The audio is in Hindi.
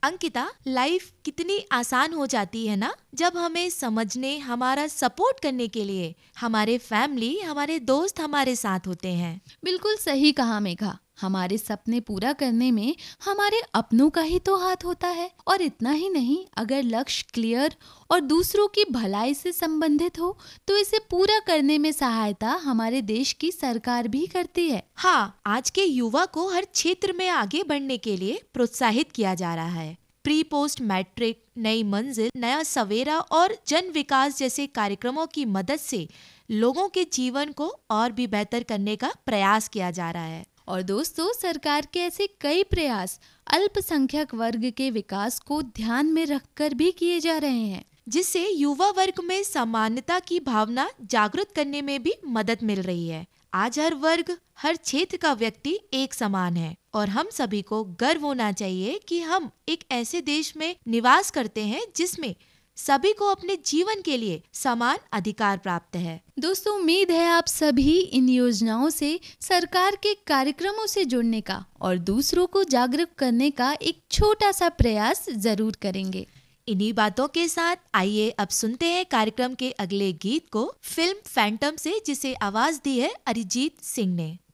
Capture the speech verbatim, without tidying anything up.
अंकिता, लाइफ कितनी आसान हो जाती है ना जब हमें समझने, हमारा सपोर्ट करने के लिए हमारे फैमिली, हमारे दोस्त हमारे साथ होते हैं। बिल्कुल सही कहा मेघा। हमारे सपने पूरा करने में हमारे अपनों का ही तो हाथ होता है। और इतना ही नहीं, अगर लक्ष्य क्लियर और दूसरों की भलाई से संबंधित हो तो इसे पूरा करने में सहायता हमारे देश की सरकार भी करती है। हाँ, आज के युवा को हर क्षेत्र में आगे बढ़ने के लिए प्रोत्साहित किया जा रहा है। प्री पोस्ट मैट्रिक, नई मंजिल, नया सवेरा और जन विकास जैसे कार्यक्रमों की मदद से लोगों के जीवन को और भी बेहतर करने का प्रयास किया जा रहा है। और दोस्तों, सरकार के ऐसे कई प्रयास अल्पसंख्यक वर्ग के विकास को ध्यान में रखकर भी किए जा रहे हैं, जिससे युवा वर्ग में समानता की भावना जागृत करने में भी मदद मिल रही है। आज हर वर्ग, हर क्षेत्र का व्यक्ति एक समान है और हम सभी को गर्व होना चाहिए कि हम एक ऐसे देश में निवास करते हैं जिसमें सभी को अपने जीवन के लिए समान अधिकार प्राप्त है। दोस्तों, उम्मीद है आप सभी इन योजनाओं से, सरकार के कार्यक्रमों से जुड़ने का और दूसरों को जागरूक करने का एक छोटा सा प्रयास जरूर करेंगे। इन्हीं बातों के साथ आइए अब सुनते हैं कार्यक्रम के अगले गीत को, फिल्म फैंटम से, जिसे आवाज दी है अरिजीत सिंह ने।